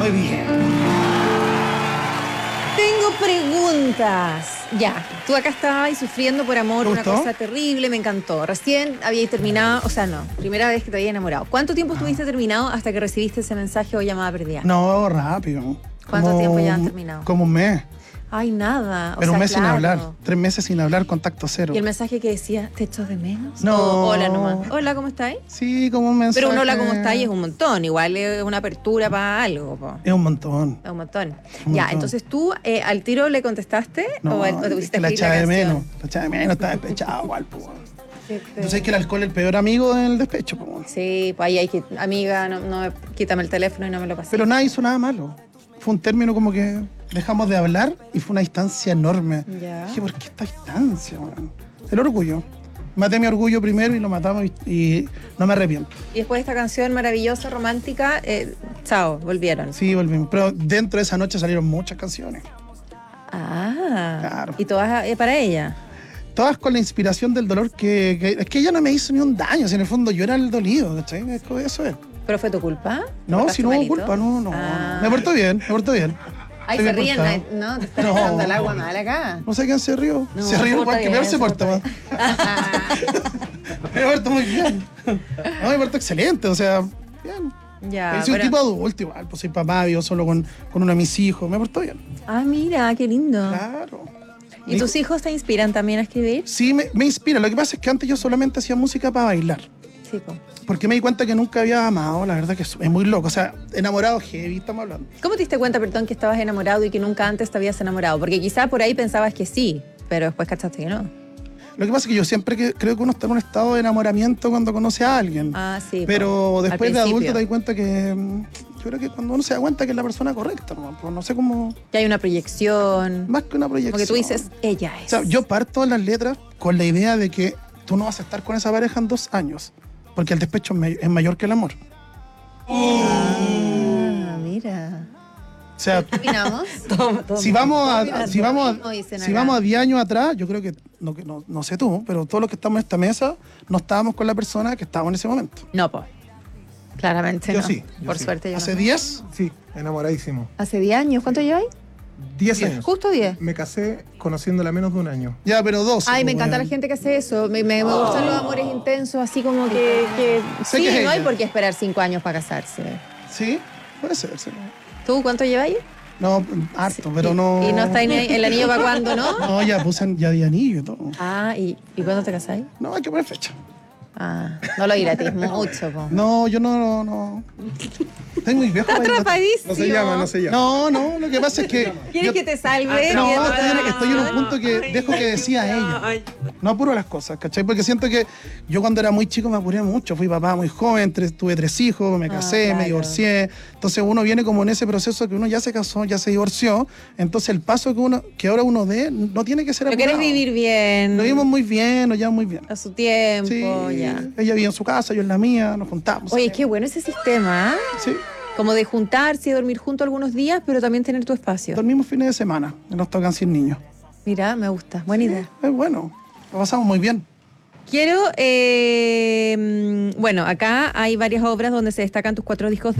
Muy bien. Tengo preguntas. Ya, tú acá estabas sufriendo por amor, ¿Te una gustó? cosa terrible, me encantó. Recién habíais terminado, o sea, no, primera vez que te había enamorado. ¿Cuánto tiempo estuviste terminado hasta que recibiste ese mensaje o llamada perdida? No, rápido. ¿Cuánto tiempo ya han terminado? Como un mes. Ay, nada. Pero o un sea, mes sin claro. hablar. 3 meses sin hablar, contacto cero. ¿Y el mensaje que decía, te echo de menos? No. O, hola nomás. Hola, ¿cómo estáis? Sí, como un mensaje. Pero un hola, ¿cómo estáis? Es un montón. Igual es una apertura para algo, po. Es un montón. Es un montón. Un Ya, montón. entonces tú al tiro le contestaste No, o te pusiste que la a escribir echaba de canción? menos. La echaba de menos, estaba despechado igual, pues. Sí, Entonces es que el alcohol es el peor amigo del despecho, pues. sí, pues ahí hay que, amiga, no, quítame el teléfono y no me lo pases. Pero nada hizo nada malo. Fue un término como que dejamos de hablar y fue una distancia enorme. Ya. Dije, ¿por qué esta distancia, man? El orgullo. Maté mi orgullo primero y lo matamos y no me arrepiento. Y después de esta canción maravillosa, romántica, chao, volvieron. Sí, volvimos. Pero dentro de esa noche salieron muchas canciones. Ah, Claro. y todas para ella. Todas con la inspiración del dolor es que ella no me hizo ni un daño. Si en el fondo yo era el dolido, ¿cachai? Eso es. ¿Pero fue tu culpa? ¿Te No, portaste si no hubo malito? culpa, no. Ah. Me portó bien, me portó bien. Ay, Estoy se bien ríen, portado. ¿no? Te están No. echando el agua mal acá. No sé quién se rió. No, se rió porta porque bien, peor se porta. porta Me porto muy bien. No, me porto excelente, o sea, bien. Ya, Soy un pero- tipo adulto igual, pues soy papá, vivo solo con uno de mis hijos. Me porto bien. Ah, mira, qué lindo. Claro. ¿Y tus hijos te inspiran también a escribir? Sí, me inspira. Lo que pasa es que antes yo solamente hacía música para bailar. Sí, po. Porque me di cuenta que nunca había amado, la verdad que es muy loco. O sea, enamorado heavy, estamos hablando. ¿Cómo te diste cuenta, perdón, que estabas enamorado y que nunca antes te habías enamorado? Porque quizá por ahí pensabas que sí, pero después cachaste que no. Lo que pasa es que yo siempre creo que uno está en un estado de enamoramiento cuando conoce a alguien. Ah, sí. po. Pero Al después de adulto principio. te das cuenta que yo creo que cuando uno se da cuenta que es la persona correcta, no sé cómo, Que hay una proyección. más que una proyección. Como que tú dices, ella es. O sea, yo parto en las letras con la idea de que tú no vas a estar con esa pareja en 2 años, porque el despecho es mayor que el amor. Ah, mira. O sea, ¿Qué opinamos? si vamos a, Todos si vamos mismo dicen si acá. vamos a 10 años atrás, yo creo que no sé tú, pero todos los que estamos en esta mesa no estábamos con la persona que estábamos en ese momento. No, po. Claramente Yo no. sí, Por suerte yo ¿Hace no. 10? Sí, enamoradísimo. ¿Hace 10 años? ¿Cuánto lleváis? 10 años. Justo 10. Me casé conociéndola menos de un año. Ya, pero 12. Ay, me pues, encanta weón. la gente que hace eso. Me gustan los amores intensos, así como que Sé sí, que es no hay ella. por qué esperar 5 años para casarse. Sí, puede ser, sí. ¿Tú cuánto lleváis? No, harto, pero no. ¿Y no está el anillo para cuándo, no? No, ya di anillo y todo. Ah, ¿y cuándo te casáis? No, hay que poner fecha. Ah, no lo dilatéis mucho, po. No, yo no. Estoy muy viejo. para ir a- Atrapadísimo. No se llama, no se llama. No, lo que pasa es que. ¿Quieres yo- que te salve? No, Viéndote- estoy en un punto que dejo que decía ella. No apuro las cosas, ¿cachai? Porque siento que yo cuando era muy chico me apuré mucho. Fui papá muy joven, tuve 3 hijos, me casé, claro. me divorcié. Entonces uno viene como en ese proceso que uno ya se casó, ya se divorció. Entonces el paso que ahora uno dé no tiene que ser Lo apurado. quieres vivir bien. Lo vimos muy bien, nos llevamos muy bien. A su tiempo, Sí, ya. ella vivía en su casa, yo en la mía, nos juntamos. Oye, qué bueno ese sistema, ¿eh? Sí, Como de juntarse y dormir juntos algunos días, pero también tener tu espacio. dormimos fines de semana, y nos tocan sin niños. Mira, me gusta. Buena idea. Es bueno, lo pasamos muy bien. Quiero, bueno, acá hay varias obras donde se destacan tus 4 discos